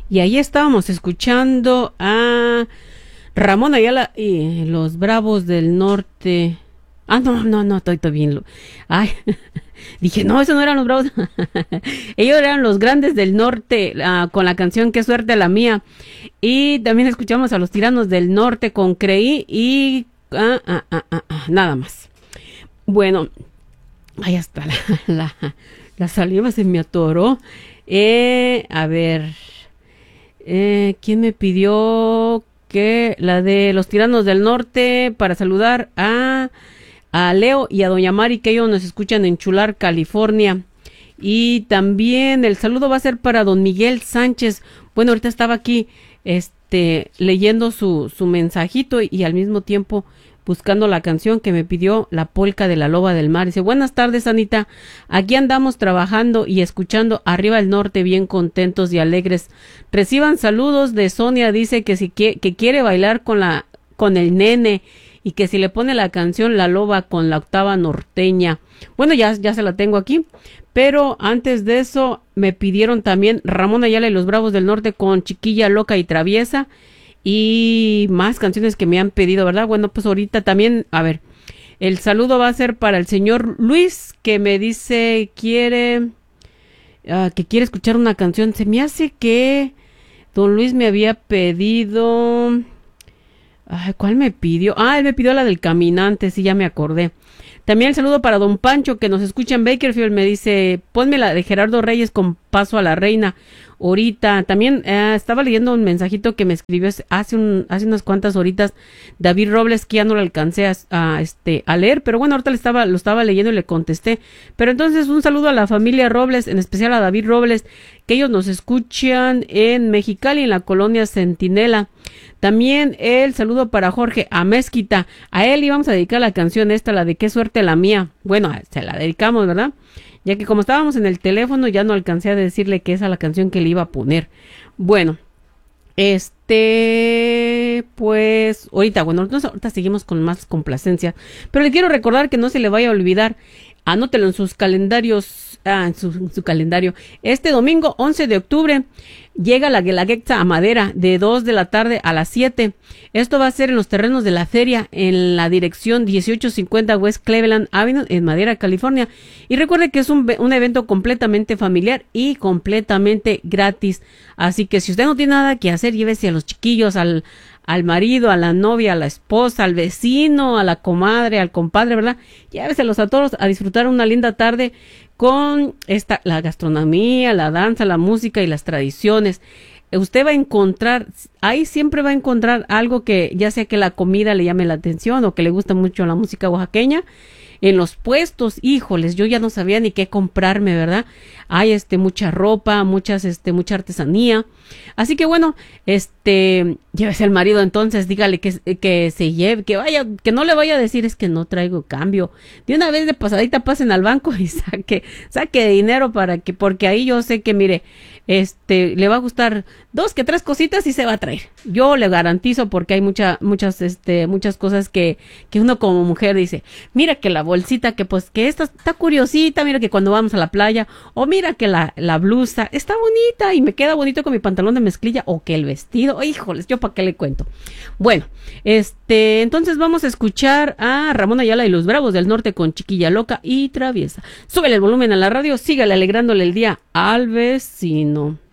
Y ahí estábamos escuchando a Ramón Ayala y los Bravos del Norte. Ah, no, estoy bien. Ay, dije, no, esos no eran los Bravos. Ellos eran los Grandes del Norte, con la canción Qué suerte la mía. Y también escuchamos a los Tiranos del Norte con Creí y nada más. Bueno, ahí está la saliva se me atoró. A ver, ¿quién me pidió que la de los Tiranos del Norte para saludar a Leo y a Doña Mari, que ellos nos escuchan en Chular, California? Y también el saludo va a ser para don Miguel Sánchez. Bueno, ahorita estaba aquí leyendo su mensajito y al mismo tiempo buscando la canción que me pidió, la polca de la Loba del Mar. Dice, buenas tardes, Anita, aquí andamos trabajando y escuchando Arriba el Norte, bien contentos y alegres. Reciban saludos de Sonia, dice que quiere bailar con el nene y que si le pone la canción La Loba con la octava norteña. Bueno, ya se la tengo aquí, pero antes de eso me pidieron también Ramón Ayala y los Bravos del Norte con Chiquilla Loca y Traviesa. Y más canciones que me han pedido, ¿verdad? Bueno, pues ahorita también, a ver, el saludo va a ser para el señor Luis, que me dice que quiere escuchar una canción. Se me hace que don Luis me había pedido... Ay, ¿cuál me pidió? Él me pidió la del Caminante, sí, ya me acordé. También el saludo para don Pancho, que nos escucha en Bakersfield, me dice, ponme la de Gerardo Reyes con Paso a la Reina. Ahorita, también estaba leyendo un mensajito que me escribió hace unas cuantas horitas David Robles, que ya no lo alcancé a leer, pero bueno, ahorita lo estaba leyendo y le contesté. Pero entonces un saludo a la familia Robles, en especial a David Robles, que ellos nos escuchan en Mexicali, en la colonia Centinela. También el saludo para Jorge Amezquita. A él íbamos a dedicar la canción esta, la de Qué suerte la mía. Bueno, se la dedicamos, ¿verdad? Ya que como estábamos en el teléfono ya no alcancé a decirle que esa es la canción que le iba a poner. Bueno, pues ahorita seguimos con más complacencia, pero le quiero recordar que no se le vaya a olvidar, anótelo en sus calendarios, en su calendario. Este domingo 11 de octubre llega la Guelaguetza a Madera de 2 de la tarde a las 7. Esto va a ser en los terrenos de la feria en la dirección 1850 West Cleveland Avenue en Madera, California. Y recuerde que es un evento completamente familiar y completamente gratis. Así que si usted no tiene nada que hacer, llévese a los chiquillos, al marido, a la novia, a la esposa, al vecino, a la comadre, al compadre, ¿verdad? Lléveselos a todos a disfrutar una linda tarde con la gastronomía, la danza, la música y las tradiciones. Usted va a encontrar, ahí siempre va a encontrar algo que, ya sea que la comida le llame la atención o que le gusta mucho la música oaxaqueña. En los puestos, híjoles, yo ya no sabía ni qué comprarme, ¿verdad? Hay mucha ropa, mucha artesanía. Así que bueno, llévese al marido entonces, dígale que se lleve, que no le vaya a decir es que no traigo cambio. De una vez de pasadita pasen al banco y saque dinero porque ahí yo sé que mire, le va a gustar 2 que 3 cositas y se va a traer. Yo le garantizo porque hay muchas cosas que uno como mujer dice, mira que la bolsita que esta está curiosita, mira que cuando vamos a la playa, o mira que la blusa está bonita y me queda bonito con mi pantalón de mezclilla, o que el vestido, híjoles, yo para qué le cuento. Bueno, entonces vamos a escuchar a Ramón Ayala y los Bravos del Norte con Chiquilla Loca y Traviesa. Súbele el volumen a la radio, sígale alegrándole el día al vecino.